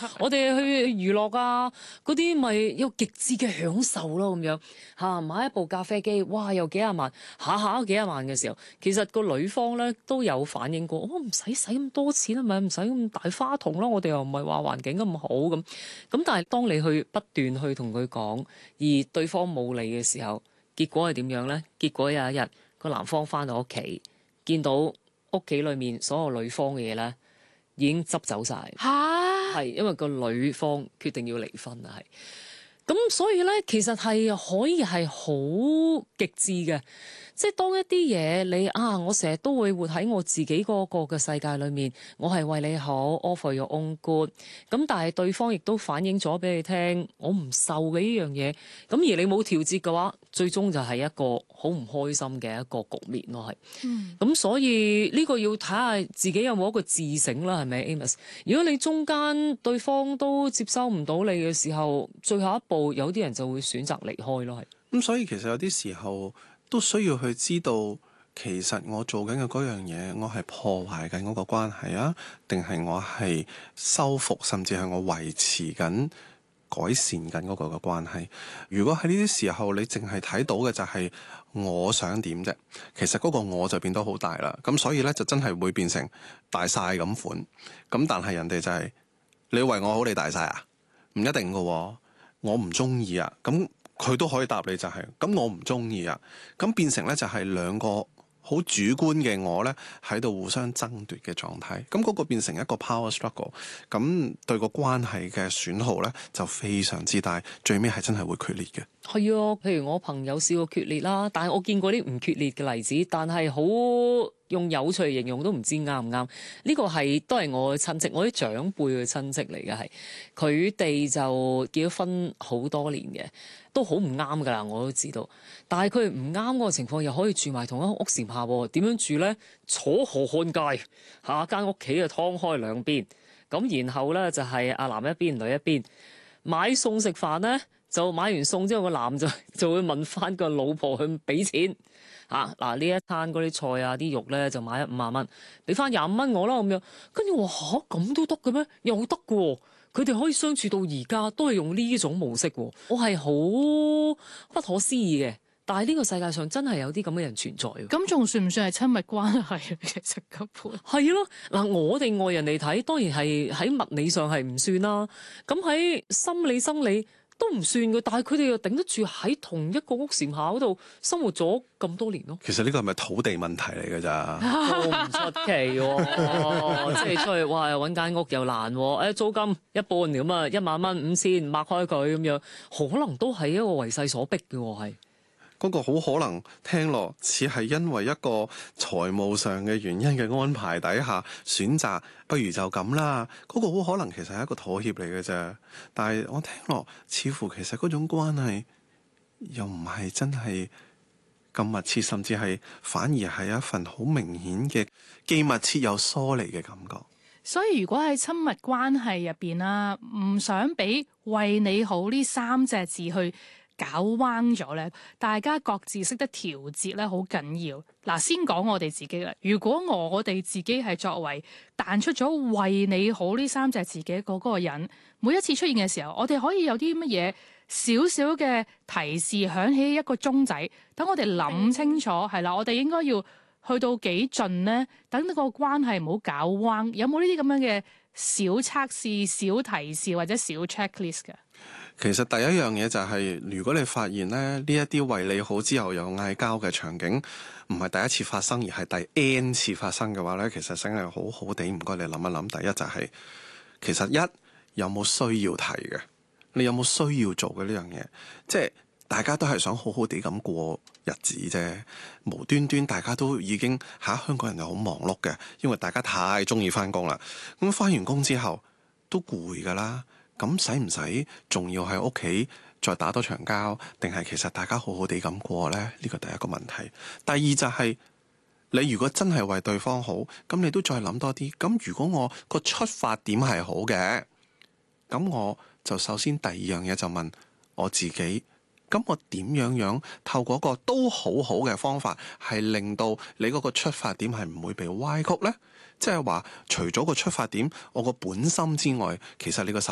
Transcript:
我哋去娛樂啊，嗰啲咪有極致嘅享受咯，咁樣嚇買一部咖啡機，哇，又幾廿萬，下都幾廿萬嘅時候，其實個女方咧都有反映過，我唔使使咁多錢啊，咪唔使咁大花筒咯，我哋又唔係話環境咁好咁，但係當你去不斷去同佢講，而對方冇理嘅時候，結果係點樣咧？結果有一日個男方翻到屋企，見到屋企裏面所有女方嘅嘢咧，已經執走晒。係因為個女方決定要離婚啊，係咁，所以咧其實係可以係好極致嘅，即係當一啲嘢你我成日都會活喺我自己嗰個嘅世界裏面，我係為你好 offer your own good，咁但係對方亦都反映咗俾你聽，我唔受嘅呢樣嘢，咁而你冇調節嘅話，最終就係一個好唔開心嘅一個局面咯，係。咁所以呢個要睇下自己有冇一個自省啦，係咪 Amos？ 如果你中間對方都接收唔到你嘅時候，最後一步有啲人就會選擇離開咯，係。 咁所以其實有啲時候都需要去知道，其實我做緊嘅嗰樣嘢，我係破壞緊嗰個關係啊，定係我係修復，甚至係我維持緊、改善緊嗰個嘅關係。如果喺呢啲時候你淨係睇到嘅就係我想點啫，其實嗰個我就變得好大啦。咁所以咧就真係會變成大晒咁款。咁但係人哋就係你為我好，你大晒啊？唔一定㗎喎，我唔中意啊。咁佢都可以答你就係咁，我唔中意啊。咁變成咧就係兩個好主觀嘅我咧喺度互相爭奪嘅狀態。咁嗰個變成一個 power struggle， 咁對個關係嘅損耗咧就非常之大，最尾係真係會決裂嘅。 係啊，譬如我朋友試過決裂啦，但係我見過啲唔決裂嘅例子，但係好用有趣嚟形容都唔知啱唔啱。呢個都係我嘅親戚，我啲長輩嘅親戚嚟嘅，係佢哋就結咗婚好多年嘅，都好唔啱㗎啦，我都知道。但係佢哋唔啱嗰個情況，又可以住埋同一個屋檐下喎。點樣住咧？楚河漢界，下間屋企就劏開兩邊，咁然後咧就係阿男一邊女一邊買餸食飯咧。就買完餸之後，個男就會問翻個老婆去俾錢嗱，呢一餐嗰啲菜啊啲肉咧就買50蚊，俾翻25蚊我啦咁樣。跟住我話咁都得嘅咩？又得嘅喎，佢哋可以相處到而家都係用呢種模式喎，我係好不可思議嘅。但係呢個世界上真係有啲咁嘅人存在喎。 咁仲算唔算係親密關係？其實根本係咯，我哋外人嚟睇，當然係喺物理上係唔算啦。咁喺心理生理都唔算嘅，但係佢哋又頂得住喺同一個屋檐下嗰度生活咗咁多年咯。 其實呢個係咪土地問題嚟㗎咋？ 都唔出奇喎，即係出去哇揾間屋又難喎，租金一半咁啊，1萬蚊5000擘開佢咁樣，可能都係一個為勢所逼嘅喎，係。 嗰個好可能聽落似係因為一個財務上嘅原因嘅安排底下選擇，不如就咁啦。嗰個好可能其實係一個妥協嚟嘅啫。但係我聽落似乎其實嗰種關係又唔係真係咁密切，甚至係反而係一份好明顯嘅既密切又疏離嘅感覺。 所以如果喺親密關係入邊啦，唔想俾為你好呢3隻字去搞彎咗咧，大家各自識得調節咧，好緊要。嗱，先講我哋自己啦。如果我哋自己係作為彈出咗為你好呢3隻字嘅嗰個人，每一次出現嘅時候，我哋可以有啲乜嘢少少嘅提示響起一個鐘仔，等我哋諗清楚係啦，我哋應該要去到幾盡呢？等個關係唔好搞彎。有冇呢啲咁樣嘅小測試、小提示或者小 checklist 嘅？ 其實第一樣嘢就係，如果你發現咧呢一啲為你好之後又嗌交嘅場景唔係第一次發生，而係第 N 次發生嘅話咧，其實真係好好地唔該你諗一諗。第一就係，其實有冇需要提嘅？你有冇需要做嘅呢樣嘢？即係大家都係想好好地咁過日子啫，無端端大家都已經香港人又好忙碌嘅，因為大家太中意翻工啦。咁翻完工之後都攰噶啦。咁使唔使仲要喺屋企再打多場交？定係其實大家好好地咁過呢？呢個第一個問題。第二就係，你如果真係為對方好，咁你都再諗多啲。咁如果我個出發點係好嘅，咁我就首先第二樣嘢就問我自己，咁我點樣透過一個都好好嘅方法，係令到你嗰個出發點係唔會被歪曲呢？即係話，除咗個出發點，我個本心之外，其實你個手